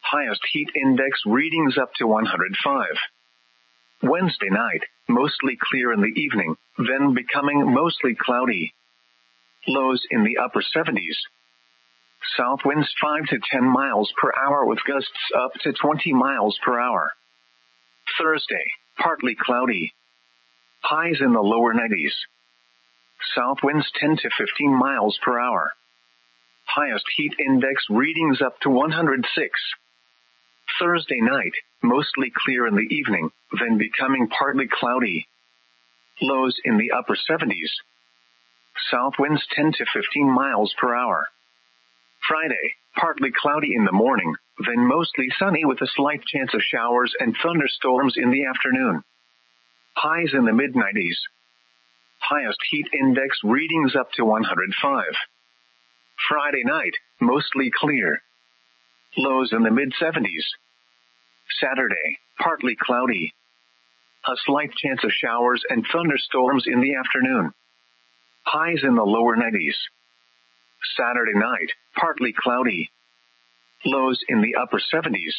Highest heat index readings up to 105. Wednesday night, mostly clear in the evening, then becoming mostly cloudy. Lows in the upper 70s. South winds 5 to 10 miles per hour with gusts up to 20 miles per hour. Thursday, partly cloudy. Highs in the lower 90s. South winds 10 to 15 miles per hour. Highest heat index readings up to 106. Thursday night, mostly clear in the evening, then becoming partly cloudy. Lows in the upper 70s. South winds 10 to 15 miles per hour. Friday, partly cloudy in the morning, then mostly sunny with a slight chance of showers and thunderstorms in the afternoon. Highs in the mid-90s. Highest heat index readings up to 105. Friday night, mostly clear. Lows in the mid-70s. Saturday, partly cloudy. A slight chance of showers and thunderstorms in the afternoon. Highs in the lower 90s. Saturday night, partly cloudy. Lows in the upper 70s.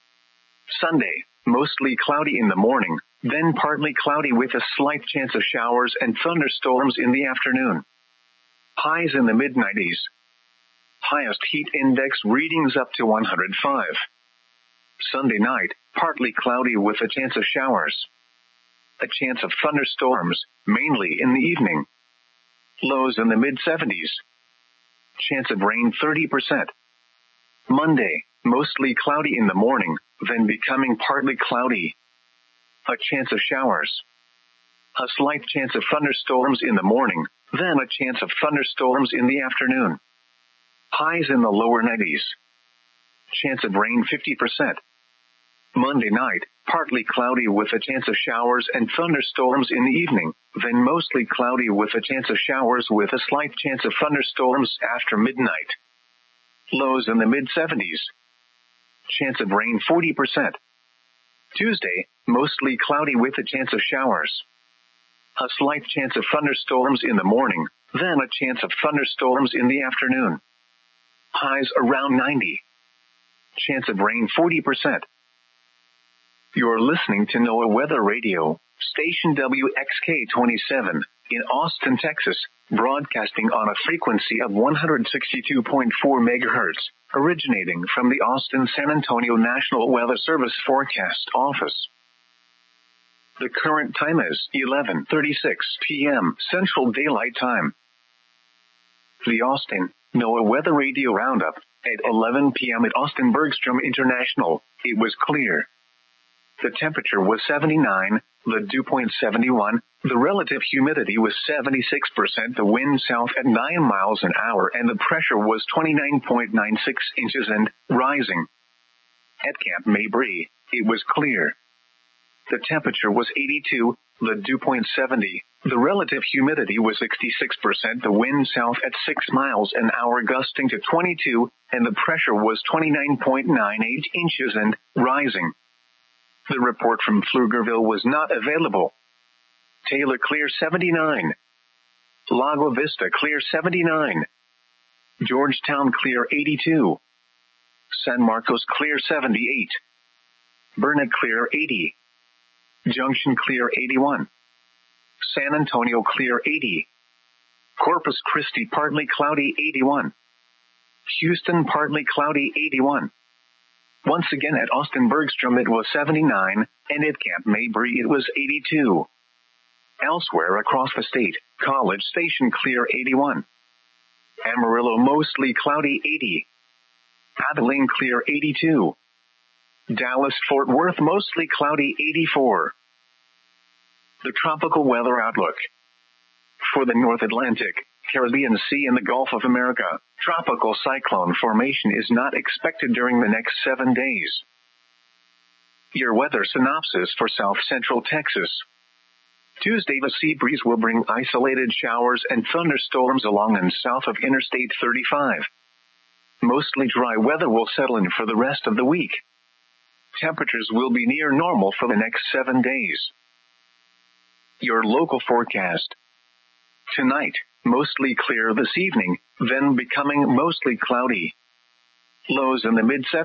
Sunday, mostly cloudy in the morning, then partly cloudy with a slight chance of showers and thunderstorms in the afternoon. Highs in the mid-90s. Highest heat index readings up to 105. Sunday night, partly cloudy with a chance of showers. A chance of thunderstorms, mainly in the evening. Lows in the mid-70s. Chance of rain 30%. Monday, mostly cloudy in the morning, then becoming partly cloudy. A chance of showers. A slight chance of thunderstorms in the morning, then a chance of thunderstorms in the afternoon. Highs in the lower 90s. Chance of rain 50%. Monday night, partly cloudy with a chance of showers and thunderstorms in the evening, then mostly cloudy with a chance of showers with a slight chance of thunderstorms after midnight. Lows in the mid-70s. Chance of rain 40%. Tuesday, mostly cloudy with a chance of showers. A slight chance of thunderstorms in the morning, then a chance of thunderstorms in the afternoon. Highs around 90. Chance of rain 40%. You're listening to NOAA Weather Radio, station WXK-27, in Austin, Texas, broadcasting on a frequency of 162.4 megahertz, originating from the Austin-San Antonio National Weather Service Forecast Office. The current time is 11:36 p.m. Central Daylight Time. The Austin NOAA Weather Radio Roundup at 11 p.m. at Austin Bergstrom International. It was clear. The temperature was 79, the dew point 71, the relative humidity was 76%, the wind south at 9 miles an hour, and the pressure was 29.96 inches and rising. At Camp Mabry, it was clear. The temperature was 82, the dew point 70, the relative humidity was 66%, the wind south at 6 miles an hour gusting to 22, and the pressure was 29.98 inches and rising. The report from Pflugerville was not available. Taylor clear 79. Lago Vista clear 79. Georgetown clear 82. San Marcos clear 78. Burnet clear 80. Junction clear 81. San Antonio clear 80. Corpus Christi partly cloudy 81. Houston partly cloudy 81. Once again at Austin Bergstrom it was 79, and at Camp Mabry it was 82. Elsewhere across the state, College Station clear 81. Amarillo mostly cloudy 80. Abilene clear 82. Dallas-Fort Worth mostly cloudy 84. The tropical weather outlook. For the North Atlantic, Caribbean Sea and the Gulf of America, tropical cyclone formation is not expected during the next 7 days. Your weather synopsis for South Central Texas. Tuesday, the sea breeze will bring isolated showers and thunderstorms along and south of Interstate 35. Mostly dry weather will settle in for the rest of the week. Temperatures will be near normal for the next 7 days. Your local forecast. Tonight, mostly clear this evening, then becoming mostly cloudy. Lows in the mid-70s.